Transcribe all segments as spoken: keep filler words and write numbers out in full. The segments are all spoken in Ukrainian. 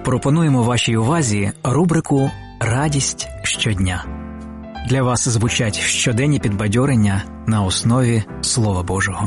Пропонуємо вашій увазі рубрику «Радість щодня». Для вас звучать щоденні підбадьорення на основі Слова Божого.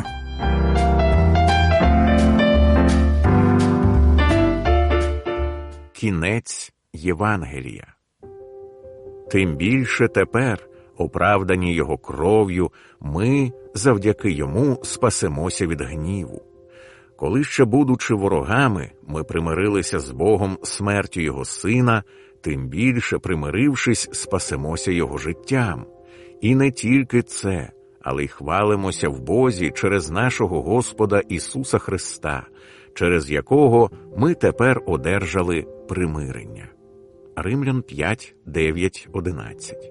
Кінець Євангелія. Тим більше тепер, оправдані Його кров'ю, ми, завдяки Йому, спасемося від гніву. Коли ще, будучи ворогами, ми примирилися з Богом смертю Його Сина, тим більше, примирившись, спасемося Його життям. І не тільки це, але й хвалимося в Бозі через нашого Господа Ісуса Христа, через якого ми тепер одержали примирення. Римлян п'ять, дев'ять, одинадцять.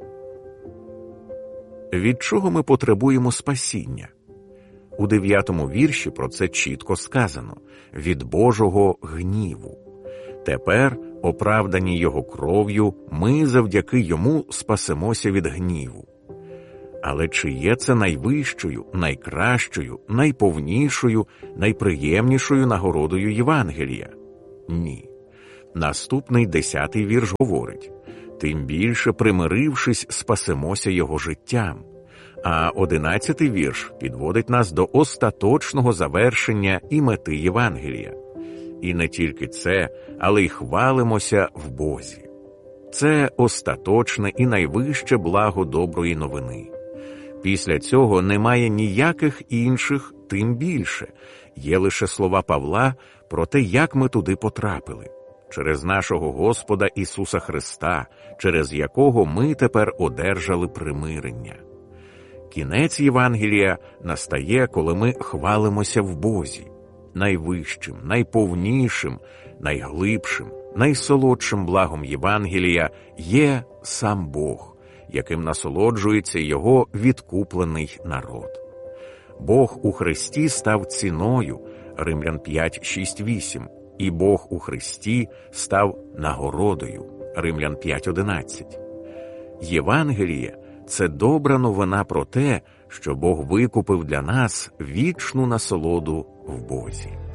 Від чого ми потребуємо спасіння? У дев'ятому вірші про це чітко сказано – від Божого гніву. Тепер, оправдані Його кров'ю, ми завдяки Йому спасемося від гніву. Але чи є це найвищою, найкращою, найповнішою, найприємнішою нагородою Євангелія? Ні. Наступний десятий вірш говорить: «Тим більше, примирившись, спасемося Його життям». А одинадцятий вірш підводить нас до остаточного завершення і мети Євангелія. І не тільки це, але й хвалимося в Бозі. Це остаточне і найвище благо доброї новини. Після цього немає ніяких інших, тим більше. Є лише слова Павла про те, як ми туди потрапили. Через нашого Господа Ісуса Христа, через якого ми тепер одержали примирення. Кінець Євангелія настає, коли ми хвалимося в Бозі. Найвищим, найповнішим, найглибшим, найсолодшим благом Євангелія є сам Бог, яким насолоджується Його відкуплений народ. Бог у Христі став ціною, Римлян п'ять, шість, вісім, і Бог у Христі став нагородою, Римлян п'ять, одинадцять. Євангеліє – це добра новина про те, що Бог викупив для нас вічну насолоду в Бозі.